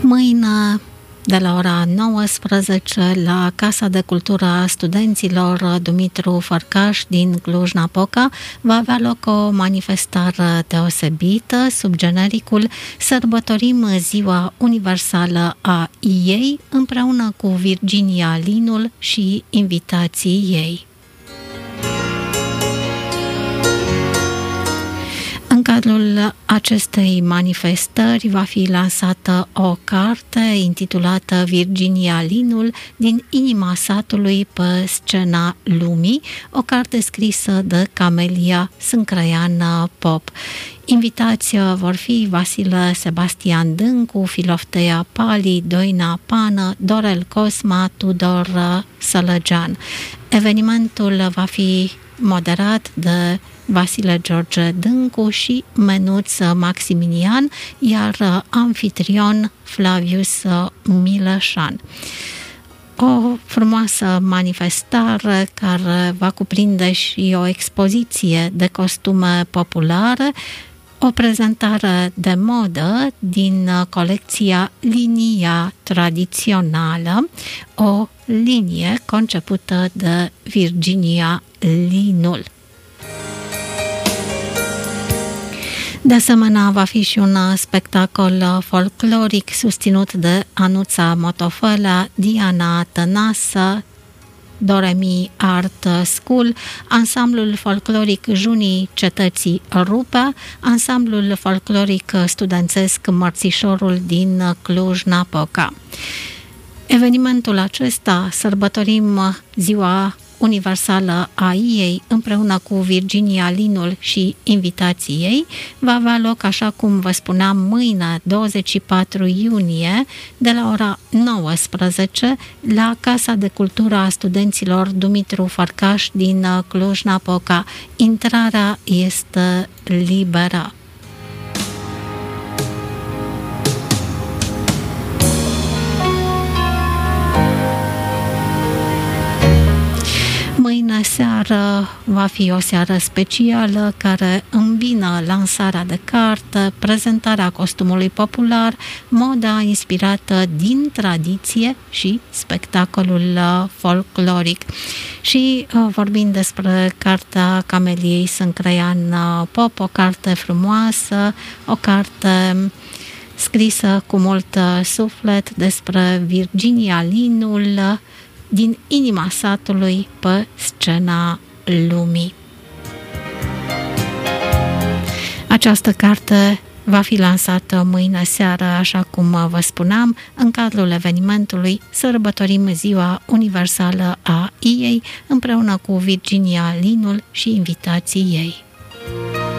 Mâine, de la ora 19, la Casa de Cultură a Studenților Dumitru Fărcaș din Cluj-Napoca va avea loc o manifestare deosebită sub genericul Sărbătorim Ziua Universală a ei împreună cu Virginia Linul și invitații ei. În cadrul acestei manifestări va fi lansată o carte intitulată Virginia Linul din inima satului pe scena lumii, o carte scrisă de Camelia Sâncrăian Pop. Invitați vor fi Vasile Sebastian Dâncu, Filoftea Pali, Doina Pană, Dorel Cosma, Tudor Sălăgean. Evenimentul va fi moderat de Vasile George Dâncu și Menuț Maximilian, iar amfitrion Flavius Mileșan. O frumoasă manifestare care va cuprinde și o expoziție de costume populare, o prezentare de modă din colecția Linia Tradițională, o linie concepută de Virginia Linul. De asemenea, va fi și un spectacol folcloric susținut de Anuța Motofelea, Diana Tănasă, Doremi Art School, ansamblul folcloric Junii Cetății Rupea, ansamblul folcloric studențesc Mărțișorul din Cluj-Napoca. Evenimentul acesta, Sărbătorim Ziua Universală a ei împreună cu Virginia Linul și invitații ei, va avea loc, așa cum vă spuneam, mâine 24 iunie de la ora 19 la Casa de Cultură a Studenților Dumitru Fărcaș din Cluj-Napoca. Intrarea este liberă. Mâine seară va fi o seară specială care îmbină lansarea de carte, prezentarea costumului popular, moda inspirată din tradiție și spectacolul folcloric. Și vorbind despre cartea Cameliei Sâncrăian Pop, o carte frumoasă, o carte scrisă cu mult suflet despre Virginia Linul, din inima satului pe scena lumii. Această carte va fi lansată mâine seară, așa cum vă spuneam, în cadrul evenimentului Sărbătorim Ziua Universală a ei împreună cu Virginia Linul și invitații ei.